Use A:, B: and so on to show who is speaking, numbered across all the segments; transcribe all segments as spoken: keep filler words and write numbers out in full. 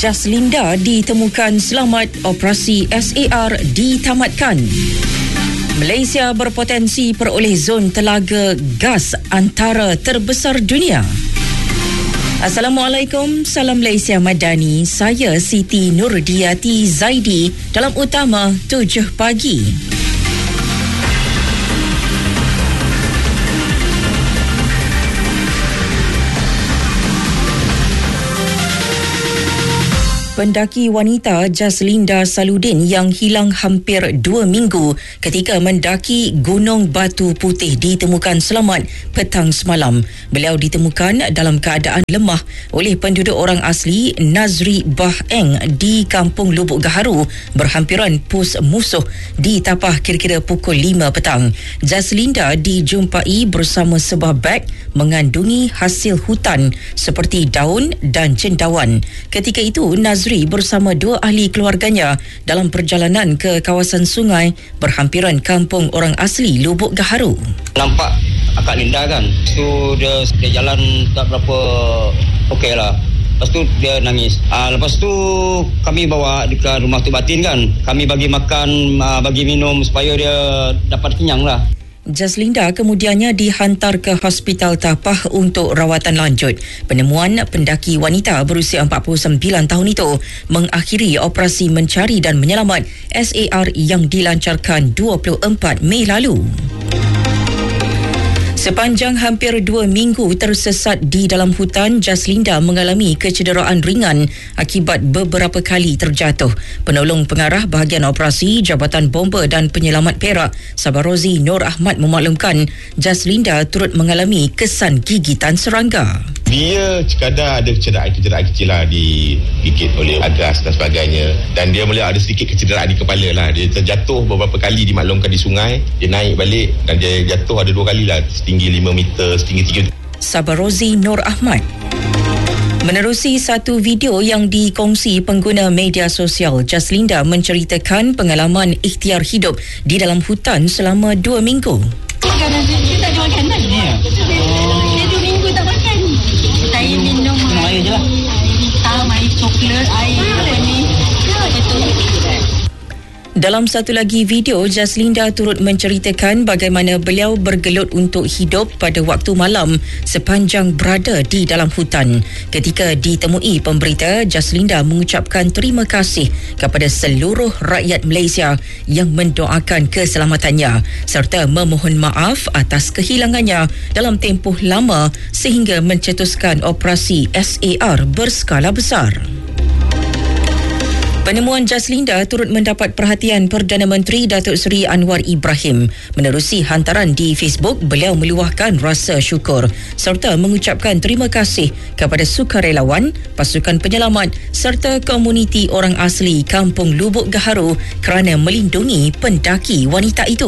A: Jaslinda ditemukan selamat, operasi S A R ditamatkan. Malaysia berpotensi peroleh zon telaga gas antara terbesar dunia. Assalamualaikum, salam Malaysia Madani. Saya Siti Nurdiati Zaidi dalam Utama tujuh pagi. Pendaki wanita Jaslinda Saludin yang hilang hampir dua minggu ketika mendaki Gunung Batu Putih ditemukan selamat petang semalam. Beliau ditemukan dalam keadaan lemah oleh penduduk orang asli Nazri Bah Eng di Kampung Lubuk Gaharu berhampiran pos musuh di Tapah kira-kira pukul lima petang. Jaslinda dijumpai bersama sebuah beg mengandungi hasil hutan seperti daun dan cendawan. Ketika itu Nazri bersama dua ahli keluarganya dalam perjalanan ke kawasan sungai berhampiran kampung orang asli Lubuk Gaharu.
B: Nampak akak Linda kan. Lepas tu dia, dia jalan tak berapa okey lah. Lepas tu dia nangis. Uh, lepas tu kami bawa ke rumah Tok Batin kan. Kami bagi makan, uh, bagi minum supaya dia dapat kenyang lah.
A: Jaslinda kemudiannya dihantar ke Hospital Tapah untuk rawatan lanjut. Penemuan pendaki wanita berusia empat puluh sembilan tahun itu mengakhiri operasi mencari dan menyelamat S A R yang dilancarkan dua puluh empat Mei lalu. Sepanjang hampir dua minggu tersesat di dalam hutan, Jaslinda mengalami kecederaan ringan akibat beberapa kali terjatuh. Penolong pengarah bahagian operasi Jabatan Bomba dan Penyelamat Perak, Sabarozi Nur Ahmad memaklumkan Jaslinda turut mengalami kesan gigitan serangga.
C: Dia sekadar ada kecederaan-kecederaan kecil lah, digigit oleh agas dan sebagainya. Dan dia mula ada sedikit kecederaan di kepala lah. Dia terjatuh beberapa kali dimaklumkan di sungai. Dia naik balik dan dia jatuh ada dua kali lah. Setinggi lima meter, setinggi tiga.
A: Sabarozi Nur Ahmad. Menerusi satu video yang dikongsi pengguna media sosial, Jaslinda menceritakan pengalaman ikhtiar hidup di dalam hutan selama dua minggu.
D: Kadang saya tak ada makanan. Ya. Saya dua minggu tak makan. Saya minum air je lah. Air hitam, air coklat, air apa ni. Betul.
A: Dalam satu lagi video, Jaslinda turut menceritakan bagaimana beliau bergelut untuk hidup pada waktu malam sepanjang berada di dalam hutan. Ketika ditemui pemberita, Jaslinda mengucapkan terima kasih kepada seluruh rakyat Malaysia yang mendoakan keselamatannya serta memohon maaf atas kehilangannya dalam tempoh lama sehingga mencetuskan operasi S A R berskala besar. Penemuan Jaslinda turut mendapat perhatian Perdana Menteri Datuk Seri Anwar Ibrahim. Menerusi hantaran di Facebook, beliau meluahkan rasa syukur serta mengucapkan terima kasih kepada sukarelawan, pasukan penyelamat serta komuniti orang asli Kampung Lubuk Gaharu kerana melindungi pendaki wanita itu.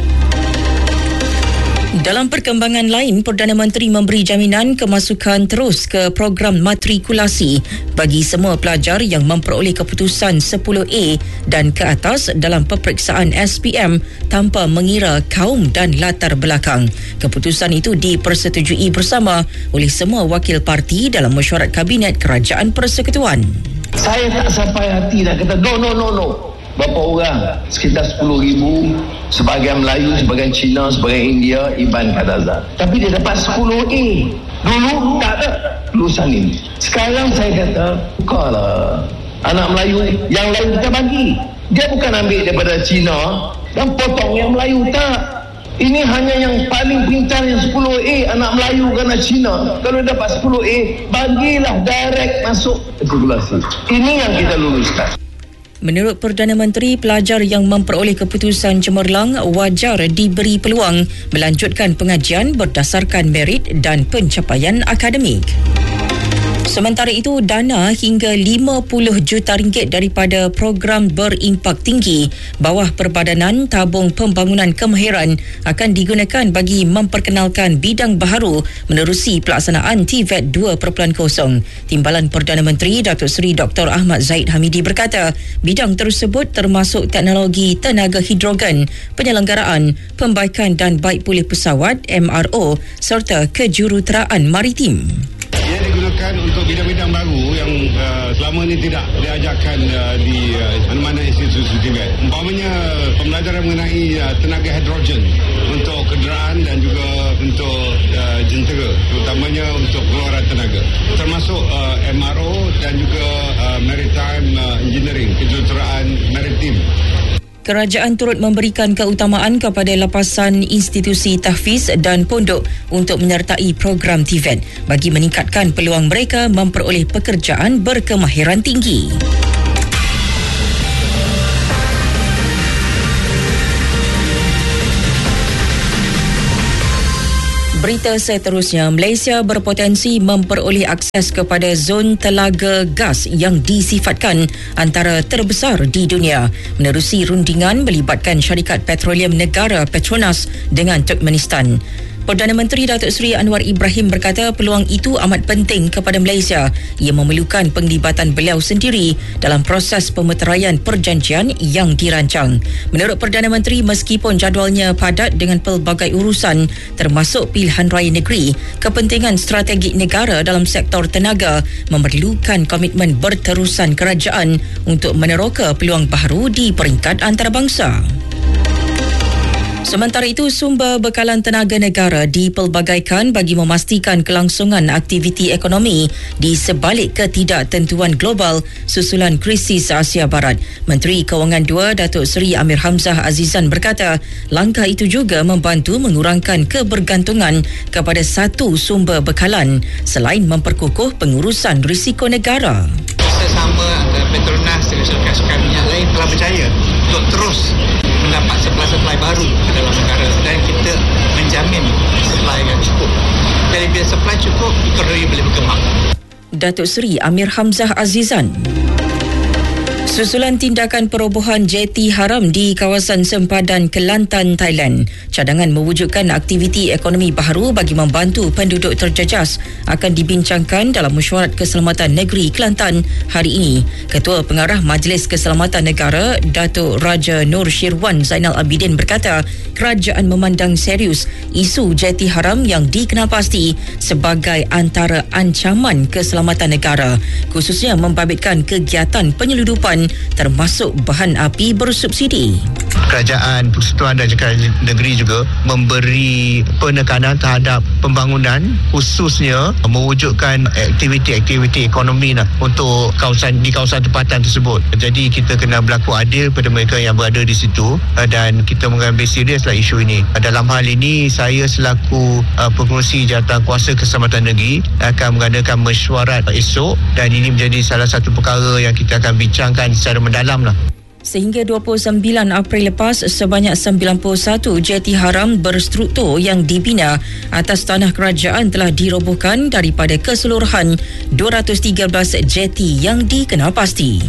A: Dalam perkembangan lain, Perdana Menteri memberi jaminan kemasukan terus ke program matrikulasi bagi semua pelajar yang memperoleh keputusan sepuluh A dan ke atas dalam peperiksaan S P M tanpa mengira kaum dan latar belakang. Keputusan itu dipersetujui bersama oleh semua wakil parti dalam mesyuarat Kabinet Kerajaan Persekutuan.
E: Saya tak sampai hati dah kata no no no no. Berapa orang? Sekitar sepuluh ribu. Sebahagian Melayu, sebahagian Cina, sebahagian India, Iban Kadazan. Tapi dia dapat sepuluh A. Dulu tak ada lulusan ini. Sekarang saya kata, bukalah anak Melayu. Yang lain kita bagi. Dia bukan ambil daripada Cina dan potong yang Melayu. Tak. Ini hanya yang paling pintar yang sepuluh A. Anak Melayu kerana Cina. Kalau dapat sepuluh A, bagilah direct masuk matrikulasi. Ini yang kita luluskan.
A: Menurut Perdana Menteri, pelajar yang memperoleh keputusan cemerlang wajar diberi peluang melanjutkan pengajian berdasarkan merit dan pencapaian akademik. Sementara itu, dana hingga lima puluh juta ringgit daripada program berimpak tinggi bawah Perbadanan Tabung Pembangunan Kemahiran akan digunakan bagi memperkenalkan bidang baharu menerusi pelaksanaan T V E T dua titik kosong. Timbalan Perdana Menteri Datuk Seri Doktor Ahmad Zahid Hamidi berkata, bidang tersebut termasuk teknologi tenaga hidrogen, penyelenggaraan, pembaikan dan baik pulih pesawat M R O serta kejuruteraan maritim.
F: ajarkan untuk bidang-bidang baru yang uh, selama ini tidak diajarkan uh, di uh, mana-mana institusi tingkat. Umpamanya pembelajaran mengenai uh, tenaga hidrogen untuk kenderaan dan juga untuk uh, jentera, terutamanya untuk pengeluaran tenaga, termasuk uh, M R O dan juga uh, maritime uh, engineering, kejuruteraan maritim.
A: Kerajaan turut memberikan keutamaan kepada lapasan institusi tahfiz dan pondok untuk menyertai program T V E T bagi meningkatkan peluang mereka memperoleh pekerjaan berkemahiran tinggi. Berita seterusnya, Malaysia berpotensi memperoleh akses kepada zon telaga gas yang disifatkan antara terbesar di dunia menerusi rundingan melibatkan syarikat petroleum negara Petronas dengan Turkmenistan. Perdana Menteri Datuk Seri Anwar Ibrahim berkata peluang itu amat penting kepada Malaysia. Ia memerlukan penglibatan beliau sendiri dalam proses pemeteraian perjanjian yang dirancang. Menurut Perdana Menteri, meskipun jadualnya padat dengan pelbagai urusan termasuk pilihan raya negeri, kepentingan strategik negara dalam sektor tenaga memerlukan komitmen berterusan kerajaan untuk meneroka peluang baru di peringkat antarabangsa. Sementara itu, sumber bekalan tenaga negara dipelbagaikan bagi memastikan kelangsungan aktiviti ekonomi di sebalik ketidaktentuan global susulan krisis Asia Barat. Menteri Kewangan dua Datuk Seri Amir Hamzah Azizan berkata, langkah itu juga membantu mengurangkan kebergantungan kepada satu sumber bekalan selain memperkukuh pengurusan risiko negara.
G: Sesama Petronas dengan syarikat-syarikat minyak lain telah berjaya untuk terus mendapat supply-supply baru ke dalam negara dan kita menjamin supply yang cukup. Jadi bila supply cukup, ekonomi boleh berkembang.
A: Datuk Seri Amir Hamzah Azizan. Susulan tindakan perobohan jeti haram di kawasan sempadan Kelantan, Thailand, cadangan mewujudkan aktiviti ekonomi baharu bagi membantu penduduk terjejas akan dibincangkan dalam Mesyuarat Keselamatan Negeri Kelantan hari ini. Ketua Pengarah Majlis Keselamatan Negara, Datuk Raja Nur Syirwan Zainal Abidin berkata, kerajaan memandang serius isu jeti haram yang dikenal pasti sebagai antara ancaman keselamatan negara, khususnya membabitkan kegiatan penyeludupan termasuk bahan api bersubsidi.
H: Kerajaan Persekutuan dan Jabatan Negeri juga memberi penekanan terhadap pembangunan, khususnya mewujudkan aktiviti-aktiviti ekonomi lah untuk kawasan di kawasan tempatan tersebut. Jadi kita kena berlaku adil pada mereka yang berada di situ dan kita mengambil seriuslah isu ini. Dalam hal ini, saya selaku uh, pengerusi Jawatankuasa Keselamatan Negeri akan mengadakan mesyuarat esok dan ini menjadi salah satu perkara yang kita akan bincangkan secara mendalam lah.
A: Sehingga dua puluh sembilan April lepas, sebanyak sembilan puluh satu jeti haram berstruktur yang dibina atas tanah kerajaan telah dirobohkan daripada keseluruhan dua ratus tiga belas jeti yang dikenal pasti.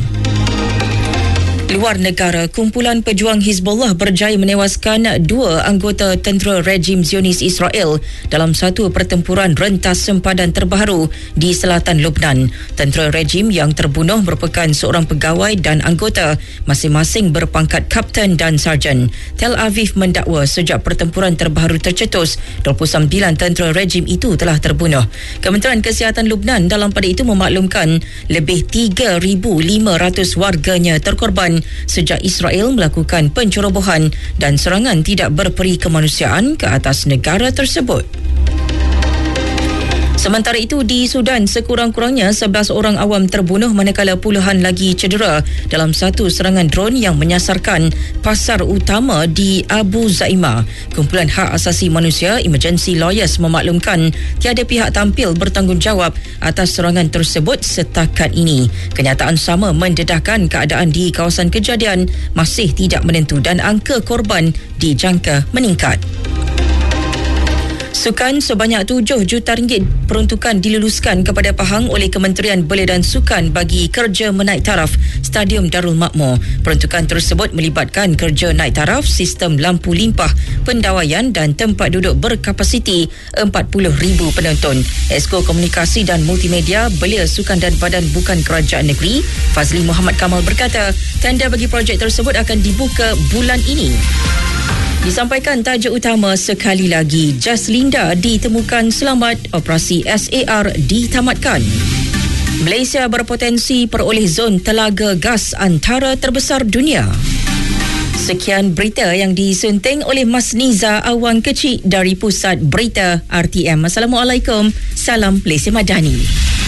A: Luar negara, kumpulan pejuang Hizbullah berjaya menewaskan dua anggota tentera rejim Zionis Israel dalam satu pertempuran rentas sempadan terbaru di selatan Lebanon. Tentera rejim yang terbunuh merupakan seorang pegawai dan anggota, masing-masing berpangkat kapten dan sarjan. Tel Aviv mendakwa sejak pertempuran terbaru tercetus, dua puluh sembilan tentera rejim itu telah terbunuh. Kementerian Kesihatan Lebanon dalam pada itu memaklumkan lebih tiga ribu lima ratus warganya terkorban sejak Israel melakukan pencerobohan dan serangan tidak berperi kemanusiaan ke atas negara tersebut. Sementara itu, di Sudan, sekurang-kurangnya sebelas orang awam terbunuh manakala puluhan lagi cedera dalam satu serangan dron yang menyasarkan pasar utama di Abu Zaimah. Kumpulan Hak Asasi Manusia Emergency Lawyers memaklumkan tiada pihak tampil bertanggungjawab atas serangan tersebut setakat ini. Kenyataan sama mendedahkan keadaan di kawasan kejadian masih tidak menentu dan angka korban dijangka meningkat. Sukan sebanyak tujuh juta ringgit peruntukan diluluskan kepada Pahang oleh Kementerian Belia dan Sukan bagi kerja menaik taraf Stadium Darul Makmur. Peruntukan tersebut melibatkan kerja naik taraf, sistem lampu limpah, pendawaian dan tempat duduk berkapasiti empat puluh ribu penonton. Esko Komunikasi dan Multimedia Belia Sukan dan Badan Bukan Kerajaan Negeri Fazli Muhammad Kamal berkata, tender bagi projek tersebut akan dibuka bulan ini. Disampaikan tajuk utama sekali lagi. Jaslinda ditemukan selamat, operasi S A R ditamatkan. Malaysia berpotensi peroleh zon telaga gas antara terbesar dunia. Sekian berita yang disunting oleh Mas Niza Awan Kecil dari Pusat Berita R T M. Assalamualaikum. Salam Malaysia Madani.